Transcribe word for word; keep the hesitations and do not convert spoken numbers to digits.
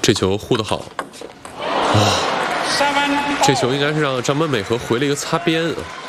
这球护得好。啊，这球应该是让张本美和回了一个擦边啊。